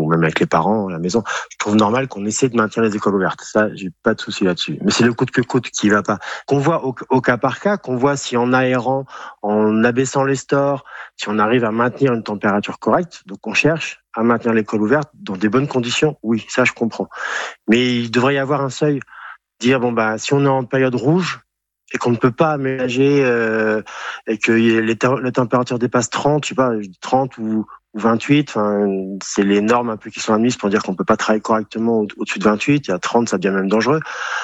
ou même avec les parents à la maison. Je trouve normal qu'on essaie de maintenir les écoles ouvertes. Ça, j'ai pas de souci là-dessus. Mais c'est le coûte que coûte qui va pas. Qu'on voit au cas par cas, qu'on voit si en aérant, en abaissant les stores, si on arrive à maintenir une température correcte. Donc on cherche à maintenir l'école ouverte dans des bonnes conditions. Oui, ça je comprends. Mais il devrait y avoir un seuil. Dire si on est en période rouge et qu'on ne peut pas aménager et que la température dépasse 30, je sais pas, 30 ou 28, c'est les normes un peu qui sont admises pour dire qu'on peut pas travailler correctement au-dessus de 28, et à 30 ça devient même dangereux.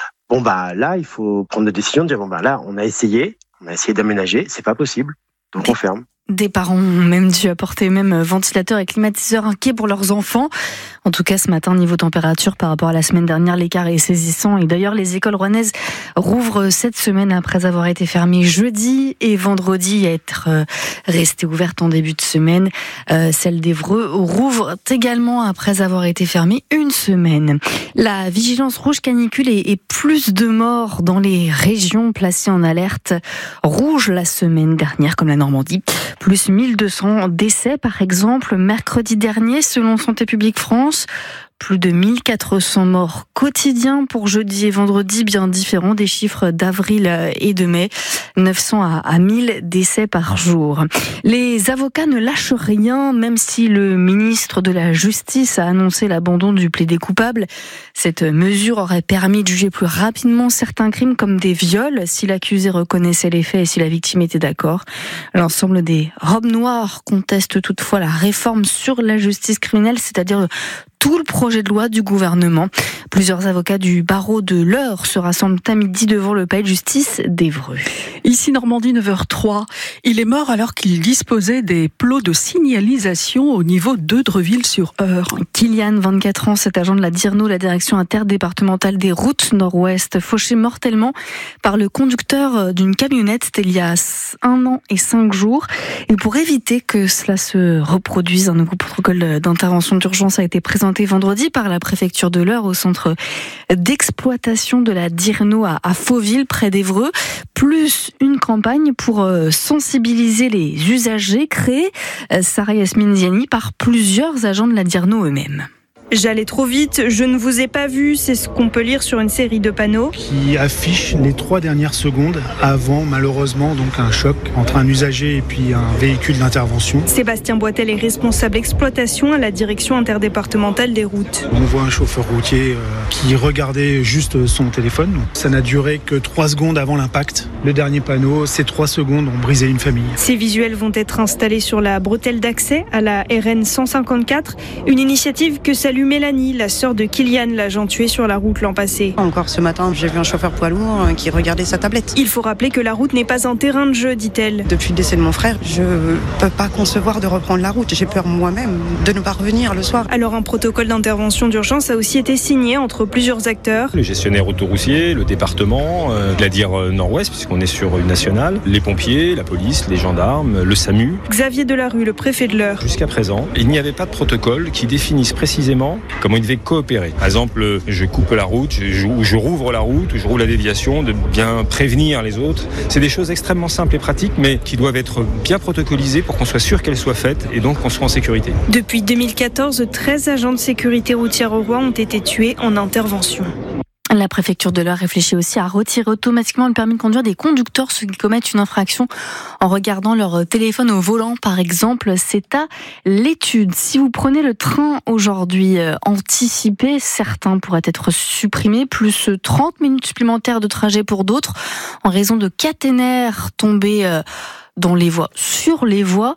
Là, il faut prendre des décisions, de dire là, on a essayé d'aménager, c'est pas possible. Donc on ferme. Des parents ont même dû apporter ventilateurs et climatiseurs inquiets pour leurs enfants. En tout cas, ce matin, niveau température par rapport à la semaine dernière, l'écart est saisissant. Et d'ailleurs, les écoles rouennaises rouvrent cette semaine après avoir été fermées jeudi et vendredi à être restées ouvertes en début de semaine. Celle d'Évreux rouvre également après avoir été fermée une semaine. La vigilance rouge canicule et plus de morts dans les régions placées en alerte rouge la semaine dernière, comme la Normandie. Plus 1200 décès, par exemple, mercredi dernier, selon Santé publique France. Plus de 1400 morts quotidiens pour jeudi et vendredi, bien différents des chiffres d'avril et de mai. 900 à 1000 décès par jour. Les avocats ne lâchent rien, même si le ministre de la Justice a annoncé l'abandon du plaidé coupable. Cette mesure aurait permis de juger plus rapidement certains crimes comme des viols, si l'accusé reconnaissait les faits et si la victime était d'accord. L'ensemble des robes noires contestent toutefois la réforme sur la justice criminelle, c'est-à-dire tout le projet de loi du gouvernement. Plusieurs avocats du barreau de l'Eure se rassemblent à midi devant le palais de justice d'Évreux. Ici Normandie, 9h03. Il est mort alors qu'il disposait des plots de signalisation au niveau d'Eudreville-sur-Eure. Kylian, 24 ans, cet agent de la DIRNO, la direction interdépartementale des routes nord-ouest, fauché mortellement par le conducteur d'une camionnette. C'était il y a 1 an et 5 jours. Et pour éviter que cela se reproduise, un nouveau protocole d'intervention d'urgence a été présenté vendredi par la préfecture de l'Eure au centre d'exploitation de la DIRNO à Fauville, près d'Évreux, plus une campagne pour sensibiliser les usagers créée, Sarah Yasmine Ziani, par plusieurs agents de la DIRNO eux-mêmes. J'allais trop vite, je ne vous ai pas vu, c'est ce qu'on peut lire sur une série de panneaux qui affiche les 3 dernières secondes avant malheureusement donc un choc entre un usager et puis un véhicule d'intervention. Sébastien Boitel est responsable exploitation à la direction interdépartementale des routes. On voit un chauffeur routier qui regardait juste son téléphone. Ça n'a duré que 3 secondes avant l'impact. Le dernier panneau, ces 3 secondes ont brisé une famille. Ces visuels vont être installés sur la bretelle d'accès à la RN 154, une initiative que salue Mélanie, la sœur de Kylian, l'agent tué sur la route l'an passé. Encore ce matin, j'ai vu un chauffeur poids lourd qui regardait sa tablette. Il faut rappeler que la route n'est pas un terrain de jeu, dit-elle. Depuis le décès de mon frère, je peux pas concevoir de reprendre la route. J'ai peur moi-même de ne pas revenir le soir. Alors un protocole d'intervention d'urgence a aussi été signé entre plusieurs acteurs. Le gestionnaire autoroutier, le département, la DIR Nord-Ouest, puisqu'on est sur une nationale, les pompiers, la police, les gendarmes, le SAMU. Xavier Delarue, le préfet de l'Eure. Jusqu'à présent, il n'y avait pas de protocole qui définisse précisément comment ils devaient coopérer. Par exemple, je coupe la route, je rouvre la route, je roule la déviation, de bien prévenir les autres. C'est des choses extrêmement simples et pratiques, mais qui doivent être bien protocolisées pour qu'on soit sûr qu'elles soient faites et donc qu'on soit en sécurité. Depuis 2014, 13 agents de sécurité routière au Roi ont été tués en intervention. La préfecture de l'Eure réfléchit aussi à retirer automatiquement le permis de conduire des conducteurs, ceux qui commettent une infraction en regardant leur téléphone au volant, par exemple. C'est à l'étude. Si vous prenez le train aujourd'hui anticipé, certains pourraient être supprimés, plus 30 minutes supplémentaires de trajet pour d'autres, en raison de caténaires tombés dans les voies, sur les voies,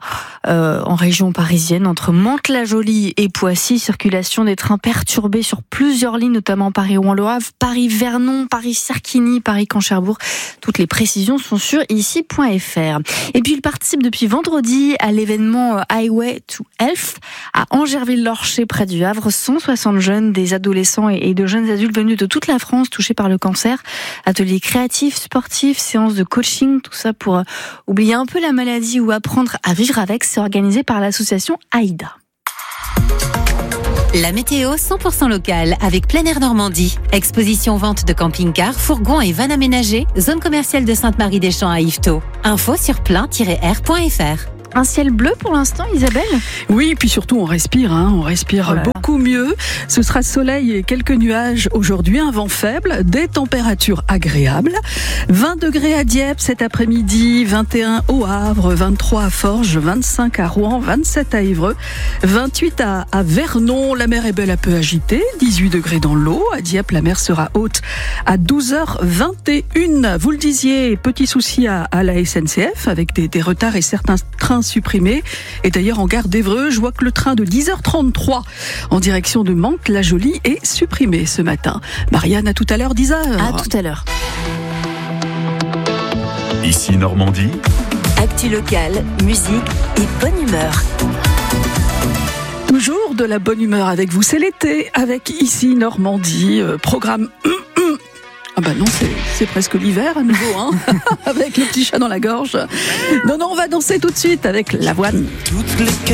en région parisienne, entre Mantes-la-Jolie et Poissy. Circulation des trains perturbée sur plusieurs lignes, notamment Paris-Rouen-Le Havre, Paris-Vernon, Paris-Cerquigny, Paris-Cancherbourg. Toutes les précisions sont sur ici.fr. Et puis, il participe depuis vendredi à l'événement Highway to Health à Angerville-Lorcher, près du Havre. 160 jeunes, des adolescents et de jeunes adultes venus de toute la France touchés par le cancer. Ateliers créatifs, sportifs, séances de coaching, tout ça pour oublier un peu la maladie ou apprendre à vivre avec. C'est organisé par l'association AIDA. La météo 100% locale avec Plein Air Normandie. Exposition vente de camping-cars, fourgons et vannes aménagées. Zone commerciale de Sainte-Marie-des-Champs à Yvetot. Info sur plein-air.fr. Un ciel bleu pour l'instant, Isabelle ? Oui, et puis surtout on respire beaucoup. beaucoup mieux. Ce sera soleil et quelques nuages aujourd'hui, un vent faible, des températures agréables. 20 degrés à Dieppe cet après-midi, 21 au Havre, 23 à Forges, 25 à Rouen, 27 à Évreux, 28 à Vernon. La mer est belle, un peu agitée, 18 degrés dans l'eau. À Dieppe, la mer sera haute à 12h21. Vous le disiez, petit souci à la SNCF avec des retards et certains trains supprimés. Et d'ailleurs, en gare d'Évreux, je vois que le train de 10h33 en direction de Mantes-la-Jolie est supprimé ce matin. Marianne, à tout à l'heure, 10h. À tout à l'heure. Ici Normandie. Actu locale, musique et bonne humeur. Toujours de la bonne humeur avec vous, c'est l'été, avec Ici Normandie, programme... Ah bah non, c'est presque l'hiver à nouveau, hein, avec le petit chat dans la gorge. Non, on va danser tout de suite avec l'avoine.